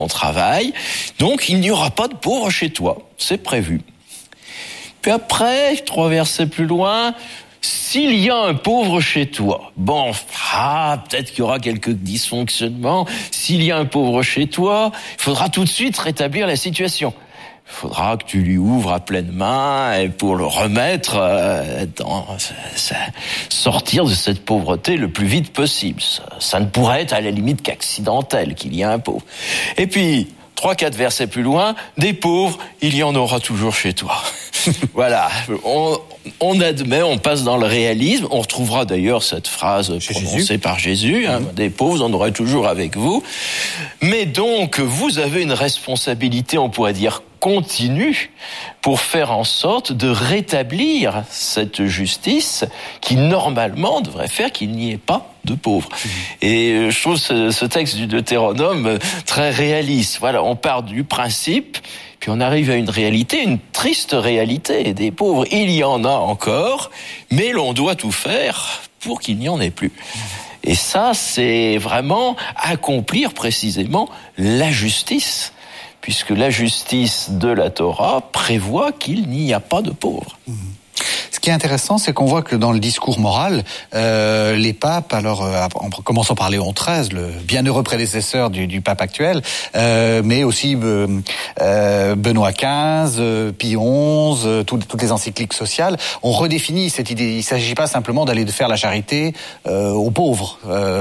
on travaille, donc il n'y aura pas de pauvres chez toi, c'est prévu. Puis après, 3 versets plus loin, s'il y a un pauvre chez toi, peut-être qu'il y aura quelques dysfonctionnements, s'il y a un pauvre chez toi, il faudra tout de suite rétablir la situation. Il faudra que tu lui ouvres à pleine main pour le remettre sortir de cette pauvreté le plus vite possible. Ça ne pourrait être à la limite qu'accidentel qu'il y ait un pauvre. Et puis, 3-4 versets plus loin, des pauvres, il y en aura toujours chez toi. Voilà, on admet, on passe dans le réalisme. On retrouvera d'ailleurs cette phrase prononcée par Jésus, des pauvres, vous en aurez toujours avec vous. Mais donc, vous avez une responsabilité, on pourrait dire, continue pour faire en sorte de rétablir cette justice qui, normalement, devrait faire qu'il n'y ait pas de pauvres. Et je trouve ce texte du Deutéronome très réaliste. Voilà, on part du principe, puis on arrive à une réalité, une triste réalité des pauvres. Il y en a encore, mais l'on doit tout faire pour qu'il n'y en ait plus. Et ça, c'est vraiment accomplir précisément la justice, puisque la justice de la Torah prévoit qu'il n'y a pas de pauvres. Ce qui est intéressant, c'est qu'on voit que dans le discours moral, les papes, alors en commençant par Léon XIII, le bienheureux prédécesseur du pape actuel, mais aussi Benoît XV, Pie XI, toutes les encycliques sociales, ont redéfini cette idée. Il ne s'agit pas simplement d'aller faire la charité aux pauvres,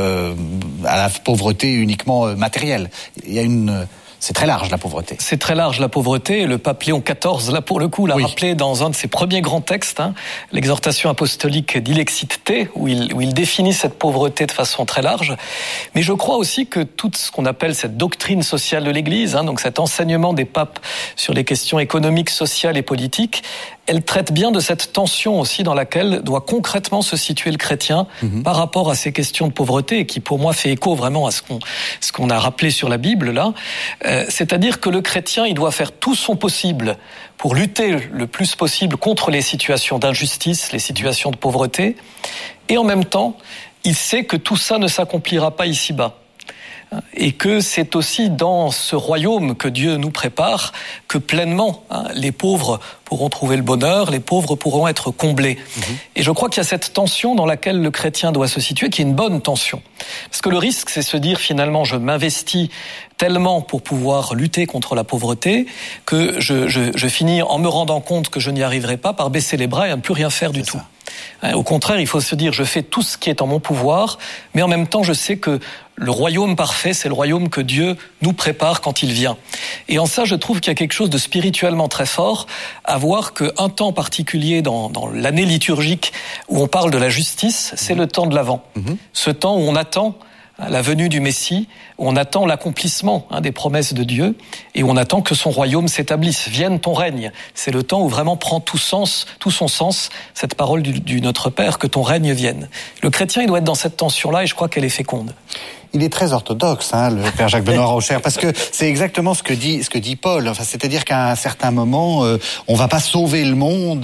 à la pauvreté uniquement matérielle. Il y a c'est très large, la pauvreté. C'est très large, la pauvreté. Le pape Léon XIV, là, pour le coup, l'a rappelé dans un de ses premiers grands textes, l'exhortation apostolique d'Ilexit Te, où il définit cette pauvreté de façon très large. Mais je crois aussi que tout ce qu'on appelle cette doctrine sociale de l'Église, donc cet enseignement des papes sur les questions économiques, sociales et politiques, elle traite bien de cette tension aussi dans laquelle doit concrètement se situer le chrétien par rapport à ces questions de pauvreté, et qui pour moi fait écho vraiment à ce qu'on a rappelé sur la Bible là. C'est-à-dire que le chrétien, il doit faire tout son possible pour lutter le plus possible contre les situations d'injustice, les situations de pauvreté, et en même temps, il sait que tout ça ne s'accomplira pas ici-bas. Et que c'est aussi dans ce royaume que Dieu nous prépare que pleinement les pauvres pourront trouver le bonheur, les pauvres pourront être comblés. Et je crois qu'il y a cette tension dans laquelle le chrétien doit se situer, qui est une bonne tension. Parce que le risque, c'est se dire finalement, je m'investis tellement pour pouvoir lutter contre la pauvreté que je finis en me rendant compte que je n'y arriverai pas par baisser les bras et à ne plus rien faire du tout. Au contraire, il faut se dire, je fais tout ce qui est en mon pouvoir, mais en même temps, je sais que le royaume parfait, c'est le royaume que Dieu nous prépare quand il vient. Et en ça, je trouve qu'il y a quelque chose de spirituellement très fort à voir qu'un temps particulier dans l'année liturgique où on parle de la justice, c'est le temps de l'Avent. Ce temps où on attend la venue du Messie, où on attend l'accomplissement des promesses de Dieu et où on attend que son royaume s'établisse. Vienne ton règne. C'est le temps où vraiment prend tout son sens cette parole du Notre Père, que ton règne vienne. Le chrétien, il doit être dans cette tension-là et je crois qu'elle est féconde. Il est très orthodoxe, le père Jacques Benoît Rauchère, parce que c'est exactement ce que dit Paul. Enfin, c'est-à-dire qu'à un certain moment, on va pas sauver le monde,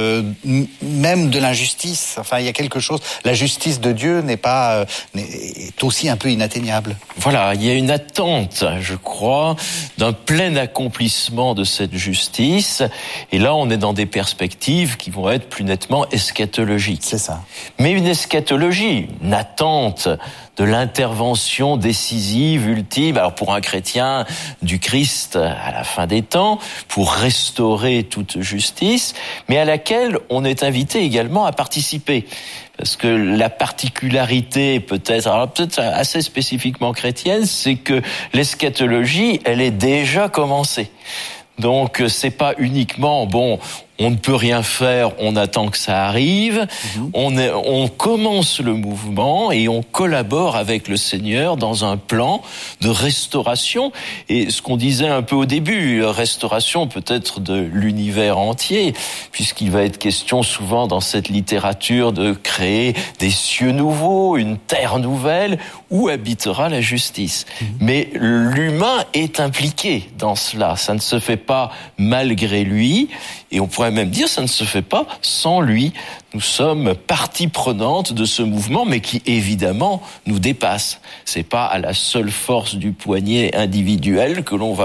même de l'injustice. Enfin, il y a quelque chose. La justice de Dieu est aussi un peu inatteignable. Voilà, il y a une attente, je crois, d'un plein accomplissement de cette justice. Et là, on est dans des perspectives qui vont être plus nettement eschatologiques. C'est ça. Mais une eschatologie, une attente de l'intervention décisive, ultime, alors pour un chrétien, du Christ à la fin des temps, pour restaurer toute justice, mais à laquelle on est invité également à participer. Parce que la particularité peut-être assez spécifiquement chrétienne, c'est que l'eschatologie, elle est déjà commencée. Donc c'est pas uniquement on ne peut rien faire, on attend que ça arrive. On commence le mouvement et on collabore avec le Seigneur dans un plan de restauration. Et ce qu'on disait un peu au début, restauration peut-être de l'univers entier, puisqu'il va être question souvent dans cette littérature de créer des cieux nouveaux, une terre nouvelle, où habitera la justice. Mais l'humain est impliqué dans cela. Ça ne se fait pas malgré lui. Et on pourrait même dire, ça ne se fait pas sans lui. Nous sommes partie prenante de ce mouvement, mais qui évidemment nous dépasse. C'est pas à la seule force du poignet individuel que l'on va